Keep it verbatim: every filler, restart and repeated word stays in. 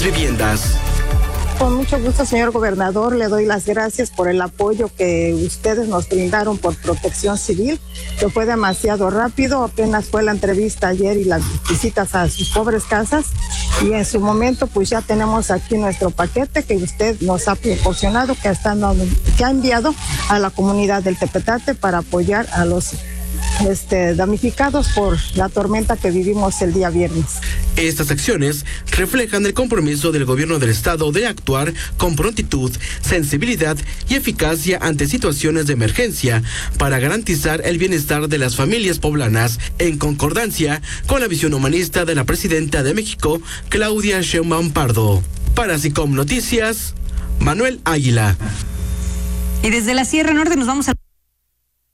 viviendas. Con mucho gusto, señor gobernador, le doy las gracias por el apoyo que ustedes nos brindaron por Protección Civil, que fue demasiado rápido. Apenas fue la entrevista ayer y las visitas a sus pobres casas, y en su momento pues ya tenemos aquí nuestro paquete que usted nos ha proporcionado, que, está, que ha enviado a la comunidad del Tepetate para apoyar a los Este, damnificados por la tormenta que vivimos el día viernes. Estas acciones reflejan el compromiso del gobierno del estado de actuar con prontitud, sensibilidad y eficacia ante situaciones de emergencia para garantizar el bienestar de las familias poblanas, en concordancia con la visión humanista de la presidenta de México, Claudia Sheinbaum Pardo. Para SICOM Noticias, Manuel Águila. Y desde la Sierra Norte nos vamos a